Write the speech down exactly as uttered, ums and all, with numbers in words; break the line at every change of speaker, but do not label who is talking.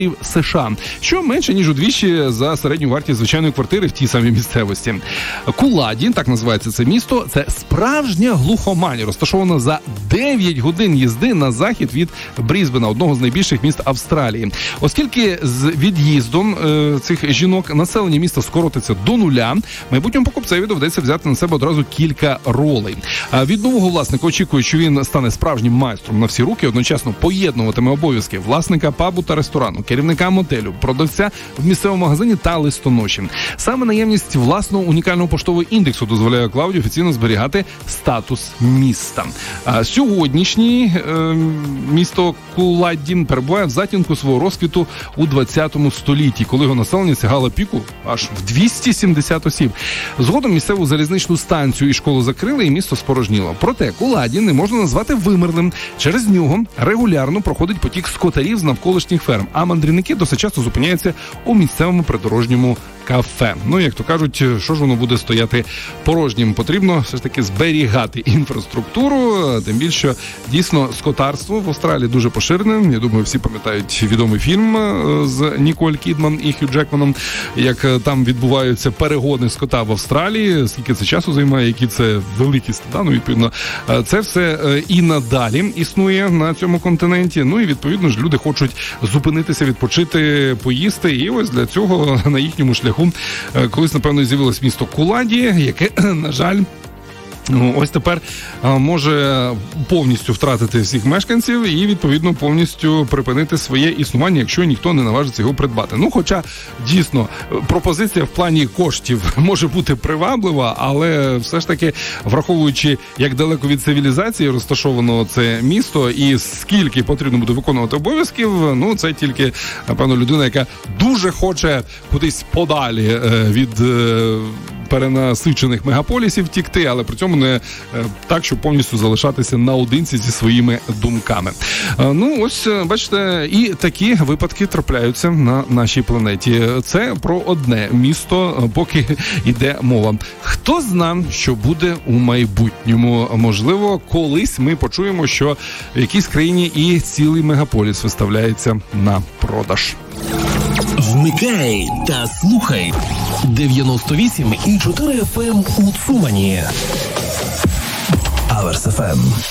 США, що менше, ніж удвічі за середню вартість звичайної квартири в тій самій місцевості. Куладі, так називається це місто, це справжня глухомань, розташована за дев'ять годин їзди на захід від Брізбена, одного з найбільших міст Австралії. Оскільки з від'їздом е, цих жінок населення міста скоротиться до нуля, майбутньому покупцеві доведеться взяти на себе одразу кілька ролей. А від нового власника очікує, що він стане справжнім майстром на всі руки, одночасно поєднуватиме обов'язки власника пабу та ресторану, керівника мотелю, продавця в місцевому магазині та листоноші. Саме наявність власного унікального поштового індексу дозволяє Клауді офіційно зберігати статус міста. А сьогоднішнє е, місто Куладін перебуває в затінку свого розквіту у двадцятому столітті, коли його населення сягало піку аж в двісті сімдесят осіб. Згодом місцеву залізничну станцію і школу закрили, і місто спорожніло. Проте Куладін не можна назвати вимерлим. Через нього регулярно проходить потік скотарів з навколишніх ферм, а мандрівники досить часто зупиняються у місцевому придорожньому кафе. Ну, як то кажуть, що ж воно буде стояти порожнім? Потрібно все ж таки зберігати інфраструктуру, тим більше, що дійсно скотарство в Австралії дуже поширене. Я думаю, всі пам'ятають відомий фільм з Ніколь Кідман і Хью Джекманом, як там відбуваються перегони скота в Австралії, скільки це часу займає, які це великі стада. Ну, відповідно, це все і надалі існує на цьому континенті. Ну, і відповідно ж люди хочуть зупинитися, відпочити, поїсти. І ось для цього на їхньому шляху колись, напевно, з'явилось місто Куладі, яке, на жаль, ось тепер може повністю втратити всіх мешканців і, відповідно, повністю припинити своє існування, якщо ніхто не наважиться його придбати. Ну, хоча, дійсно, пропозиція в плані коштів може бути приваблива, але все ж таки, враховуючи, як далеко від цивілізації розташовано це місто і скільки потрібно буде виконувати обов'язків, ну, це тільки, напевно, людина, яка дуже хоче кудись подалі від перенасичених мегаполісів втікти, але при цьому не так, щоб повністю залишатися наодинці зі своїми думками. Ну, ось, бачите, і такі випадки трапляються на нашій планеті. Це про одне місто, поки йде мова. Хто зна, що буде у майбутньому? Можливо, колись ми почуємо, що в якійсь країні і цілий мегаполіс виставляється на продаж.
Вмикай та слухай дев'яносто вісім і чотири еф ем у Цумані. Аверс еф ем.